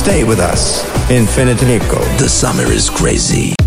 Stay with us. Infinite Nico. The summer is crazy.